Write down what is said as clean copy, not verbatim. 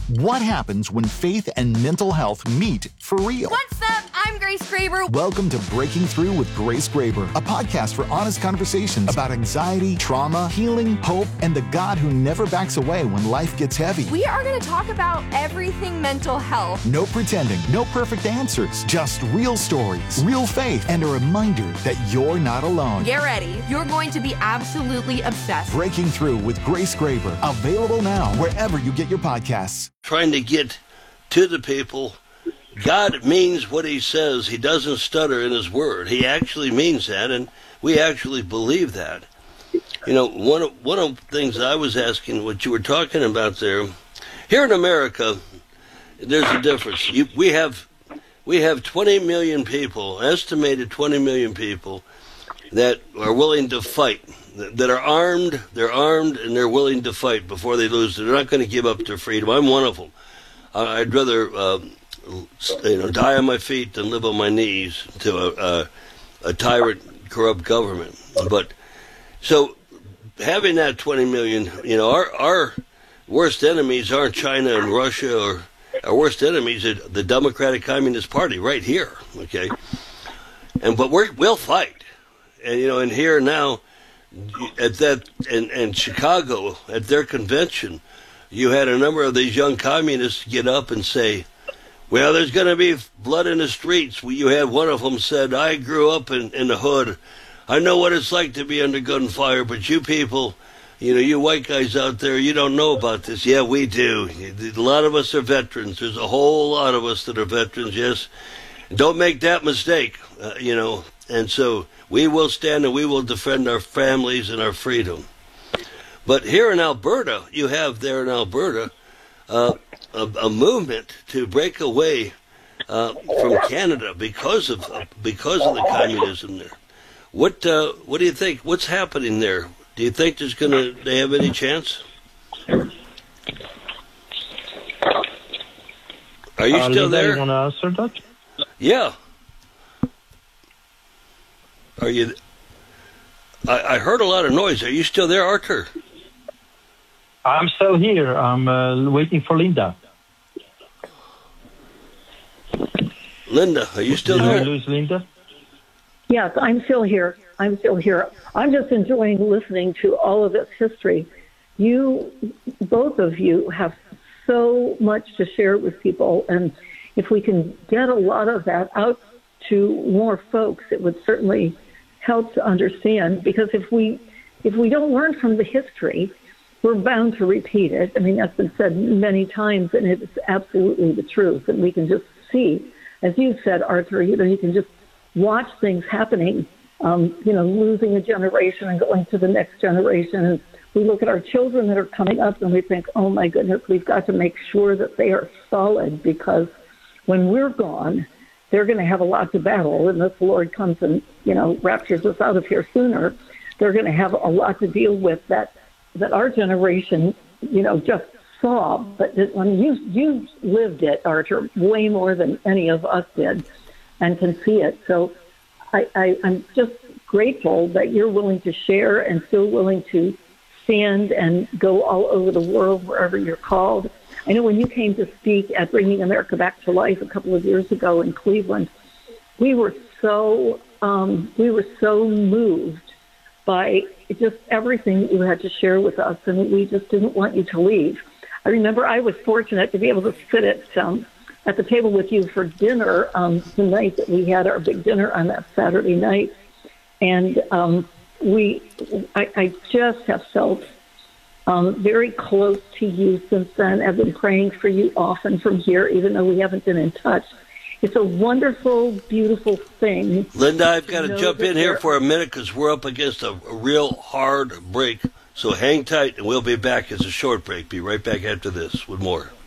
What happens when faith and mental health meet for real? What's up? I'm Grace Graber. Welcome to Breaking Through with Grace Graber, a podcast for honest conversations about anxiety, trauma, healing, hope, and the God who never backs away when life gets heavy. We are going to talk about everything mental health. No pretending, no perfect answers, just real stories, real faith, and a reminder that you're not alone. Get ready. You're going to be absolutely obsessed. Breaking Through with Grace Graber, available now wherever you get your podcasts. Trying to get to the people. God means what he says. He doesn't stutter in his word. He actually means that, and we actually believe that. You know, one of the things I was asking, what you were talking about there, here in America, there's a difference. We have 20 million people, estimated 20 million people, that are willing to fight, that are armed. They're armed and they're willing to fight before they lose. They're not going to give up their freedom. I'm one of them. I'd rather die on my feet than live on my knees to a tyrant, corrupt government. But so having that 20 million, our worst enemies aren't China and Russia, or our worst enemies are the Democratic Communist Party right here. Okay, but we'll fight, and here now at that in Chicago at their convention, you had a number of these young communists get up and say, well, there's going to be blood in the streets. You had one of them said, I grew up in the hood. I know what it's like to be under gunfire, but you people, you white guys out there, you don't know about this. Yeah, we do. A lot of us are veterans. There's a whole lot of us that are veterans, yes. Don't make that mistake, And so we will stand and we will defend our families and our freedom. But here in Alberta, you have there in Alberta a movement to break away from Canada because of the communism there. What do you think? What's happening there? Do you think they have any chance? Are you still there? You want to answer that? Yeah. Are you? I heard a lot of noise. Are you still there, Arthur? I'm still here. I'm waiting for Linda. Linda, are you still there? Did we lose Linda? Yes, I'm still here. I'm just enjoying listening to all of this history. Both of you have so much to share with people, and if we can get a lot of that out to more folks, it would certainly help to understand, because if we don't learn from the history, we're bound to repeat it. I mean, that's been said many times, and it's absolutely the truth. And we can just see, as you said, Arthur, you can just watch things happening, losing a generation and going to the next generation. And we look at our children that are coming up and we think, oh my goodness, we've got to make sure that they are solid, because when we're gone, they're going to have a lot to battle. Unless the Lord comes and, raptures us out of here sooner, they're going to have a lot to deal with that our generation, just saw. But when you lived it, Arthur, way more than any of us did, and can see it. So I'm just grateful that you're willing to share and still willing to stand and go all over the world wherever you're called. I know when you came to speak at Bringing America Back to Life a couple of years ago in Cleveland, we were so moved by just everything that you had to share with us, and we just didn't want you to leave. I remember I was fortunate to be able to sit at the table with you for dinner the night that we had our big dinner on that Saturday night, and I just have felt very close to you since then. I've been praying for you often from here, even though we haven't been in touch. It's a wonderful, beautiful thing. Linda, I've got to jump in here for a minute because we're up against a real hard break. So hang tight, and we'll be back as a short break. Be right back after this with more.